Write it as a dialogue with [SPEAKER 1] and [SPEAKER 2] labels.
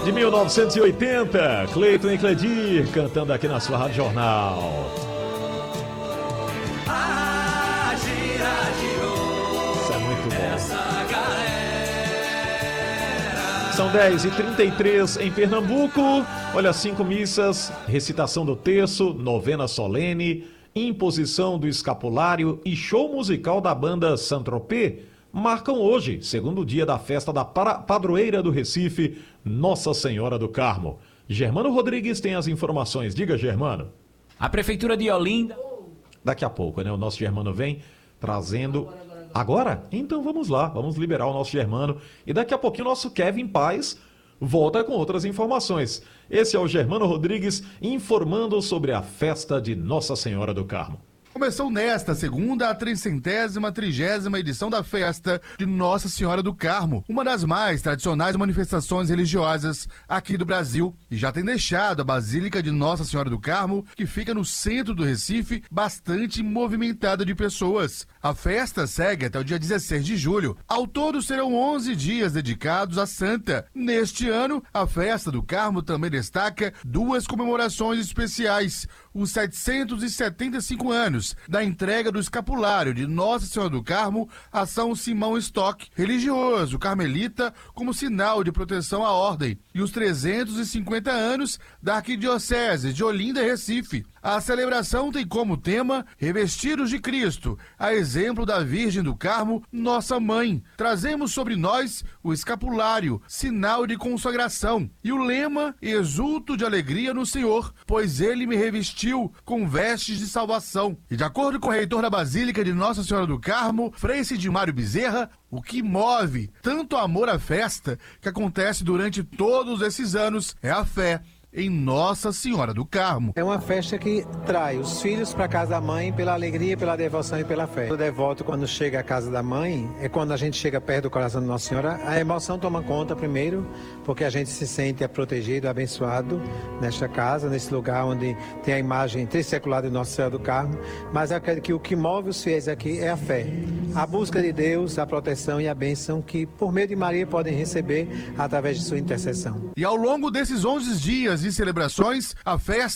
[SPEAKER 1] de 1980, Cleiton e Cledir cantando aqui na sua Rádio Jornal. Isso é muito bom. São 10h33 em Pernambuco. Olha, 5 missas, recitação do terço, novena solene, imposição do escapulário e show musical da banda Saint-Tropez marcam hoje, segundo dia da festa da padroeira do Recife, Nossa Senhora do Carmo. Germano Rodrigues tem as informações. Diga, Germano.
[SPEAKER 2] A Prefeitura de Olinda...
[SPEAKER 1] Daqui a pouco, né? O nosso Germano vem trazendo... Agora? Então vamos lá, vamos liberar o nosso Germano. E daqui a pouquinho o nosso Kevin Paz volta com outras informações. Esse é o Germano Rodrigues informando sobre a festa de Nossa Senhora do Carmo.
[SPEAKER 3] Começou nesta segunda a 330ª edição da festa de Nossa Senhora do Carmo, uma das mais tradicionais manifestações religiosas aqui do Brasil, e já tem deixado a Basílica de Nossa Senhora do Carmo, que fica no centro do Recife, bastante movimentada de pessoas. A festa segue até o dia 16 de julho. Ao todo serão 11 dias dedicados à Santa. Neste ano, a festa do Carmo também destaca 2 comemorações especiais: os 775 anos da entrega do escapulário de Nossa Senhora do Carmo a São Simão Stock, religioso carmelita, como sinal de proteção à ordem, e os 350 anos da Arquidiocese de Olinda e Recife. A celebração tem como tema Revestidos de Cristo, a exemplo da Virgem do Carmo, nossa mãe. Trazemos sobre nós o escapulário, sinal de consagração, e o lema Exulto de alegria no Senhor, pois ele me revestiu com vestes de salvação. E de acordo com o reitor da Basílica de Nossa Senhora do Carmo, Frei Sidmário Bezerra, o que move tanto amor à festa que acontece durante todos esses anos é a fé em Nossa Senhora do Carmo.
[SPEAKER 4] É uma festa que traz os filhos para a casa da mãe pela alegria, pela devoção e pela fé. O devoto, quando chega à casa da mãe, é quando a gente chega perto do coração de Nossa Senhora, a emoção toma conta primeiro, porque a gente se sente protegido, abençoado nesta casa, nesse lugar onde tem a imagem trissecular de Nossa Senhora do Carmo. Mas eu acredito que o que move os fiéis aqui é a fé, a busca de Deus, a proteção e a bênção que por meio de Maria podem receber através de sua intercessão.
[SPEAKER 3] E ao longo desses 11 dias de celebrações, a festa